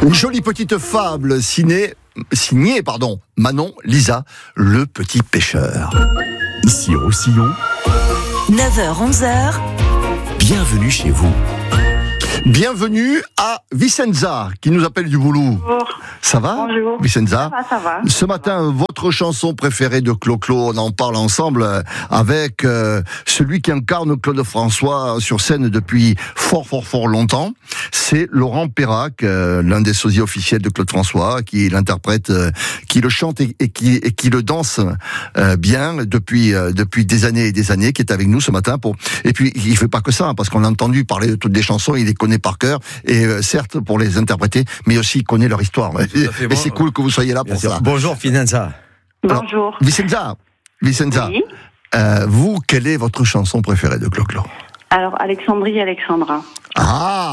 Une jolie petite fable signée Manon Lisa, le petit pêcheur. Ici Roussillon, 9h-11h, bienvenue chez vous. Bienvenue à Vicenza, qui nous appelle du boulot. Bonjour. Ça va, Bonjour. Vicenza? Ça va. Ce matin, votre chanson préférée de Clo-Clo, on en parle ensemble avec celui qui incarne Claude François sur scène depuis fort longtemps. C'est Laurent Perrac, l'un des sosies officiels de Claude François, qui l'interprète, qui le chante et qui le danse bien depuis des années et des années, qui est avec nous ce matin. Et puis, il fait pas que ça, parce qu'on a entendu parler de toutes les chansons, il les connaît par cœur, et certes pour les interpréter, mais aussi il connaît leur histoire. Et c'est cool que vous soyez là pour ça. Bonjour Finanza. Bonjour. Vicenza, Oui. vous, quelle est votre chanson préférée de Clo-Clo? Alors, Alexandrie, Alexandra. Ah!